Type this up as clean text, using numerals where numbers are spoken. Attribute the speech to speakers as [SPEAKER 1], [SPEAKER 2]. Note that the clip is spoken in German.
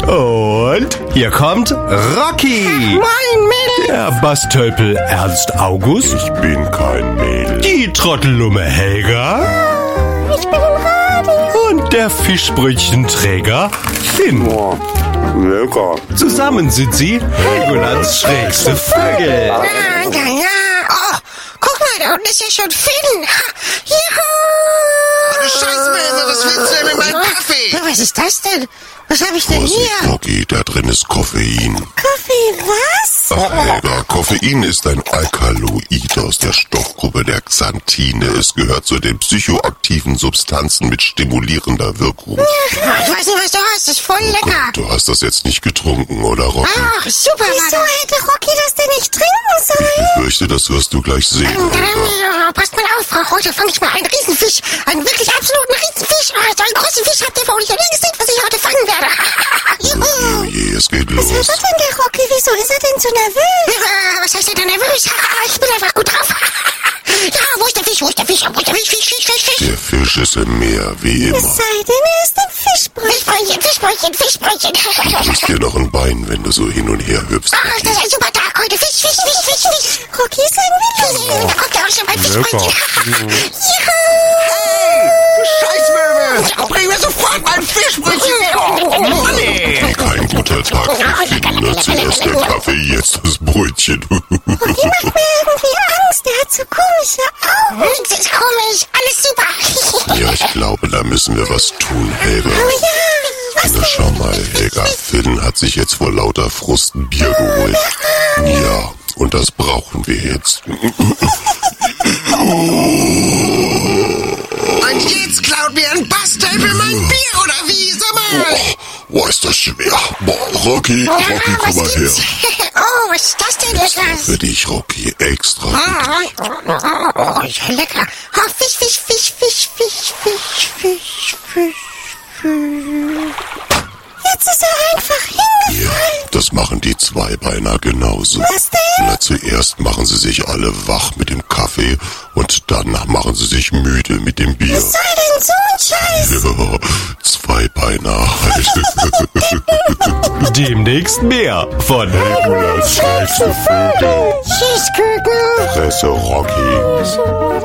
[SPEAKER 1] Und hier kommt Rocky.
[SPEAKER 2] Moin, Mädel.
[SPEAKER 1] Der Bastölpel Ernst August.
[SPEAKER 3] Ich bin kein Mädel.
[SPEAKER 1] Die Trottellumme Helga.
[SPEAKER 2] Ich bin Radi.
[SPEAKER 1] Und der Fischbrötchenträger Finn.
[SPEAKER 3] Oh, lecker.
[SPEAKER 1] Zusammen sind sie Helgolands schrägste Vögel.
[SPEAKER 2] Ja. Oh, guck mal, da unten ist ja schon Finn. Juhu.
[SPEAKER 4] Du Scheißmädel, was willst du denn mit meinem Kaffee?
[SPEAKER 2] Was ist das denn? Was habe ich denn
[SPEAKER 3] Vorsicht,
[SPEAKER 2] hier?
[SPEAKER 3] Rocky, da drin ist Koffein.
[SPEAKER 2] Kaffee, was?
[SPEAKER 3] Ach, Helga, Koffein ist ein Alkaloid aus der Stoffgruppe der Xanthine. Es gehört zu den psychoaktiven Substanzen mit stimulierender Wirkung.
[SPEAKER 2] Ich weiß nicht, was du hast. Das ist voll lecker.
[SPEAKER 3] Du hast das jetzt nicht getrunken, oder, Rocky?
[SPEAKER 2] Ach, super. Wieso hätte Rocky das denn nicht trinken
[SPEAKER 3] Ich
[SPEAKER 2] sollen?
[SPEAKER 3] befürchte, das wirst du gleich sehen, Helga.
[SPEAKER 2] Passt mal auf, heute fange ich mal einen Riesenfisch. Einen wirklich absoluten Riesenfisch. So einen großen Fisch habt ihr wohl nicht gesehen, was ich heute fangen werde. Juhu.
[SPEAKER 3] Oh je, es geht
[SPEAKER 2] Was
[SPEAKER 3] los.
[SPEAKER 2] hat denn der Rocky? Wieso ist er denn so nervös? Was heißt er denn nervös? Ich bin einfach gut drauf. Ja, wo ist der Fisch? Wo ist der Fisch? Wo ist der Fisch? Fisch.
[SPEAKER 3] Der Fisch ist im Meer, wie immer.
[SPEAKER 2] Es sei denn, er ist ein Fischbrötchen. Fischbrötchen.
[SPEAKER 3] Du brichst dir noch ein Bein, wenn du so hin und her hüpfst.
[SPEAKER 2] Ach, das ist ein super Tag heute. Fisch. Rocky ist ein Willi. Da kommt ja auch schon mein Fischbrötchen. Juhu.
[SPEAKER 4] Scheißmädel, bring mir sofort mein Fischbrötchen. Oh, Mann, ey.
[SPEAKER 3] Kein guter Tag für Kinder. Zuerst der Kaffee, jetzt das Brötchen.
[SPEAKER 2] Rocky macht mir irgendwie Angst. Der hat so komische Augen. Nichts ist komisch. Alles super.
[SPEAKER 3] Ja, ich glaube, da müssen wir was tun, Helga.
[SPEAKER 2] Oh ja. Was
[SPEAKER 3] Na, schau mal, Helga. Finn hat sich jetzt vor lauter Frust ein Bier geholt. Ja, und das brauchen wir jetzt.
[SPEAKER 4] Und jetzt klaut mir ein Bastölpel mein Bier, oder wie? Sag mal.
[SPEAKER 3] Boah, ist das schwer. Boah, Rocky, komm mal her.
[SPEAKER 2] Oh, was ist das denn lecker?
[SPEAKER 3] Für dich, Rocky, extra.
[SPEAKER 2] Oh, ist ja lecker. Oh, Fisch. Jetzt ist er einfach hingefallen.
[SPEAKER 3] Ja, das machen die Zweibeiner genauso.
[SPEAKER 2] Was denn?
[SPEAKER 3] Na, zuerst machen sie sich alle wach mit dem Kaffee und danach machen sie sich müde mit dem Bier.
[SPEAKER 2] Was soll denn so ein Scheiß?
[SPEAKER 3] Ja, Zweibeiner halt.
[SPEAKER 1] Demnächst mehr von Helgolands schrägste Vögel.
[SPEAKER 2] Tschüss, Küken.
[SPEAKER 3] Fresse, Rocky.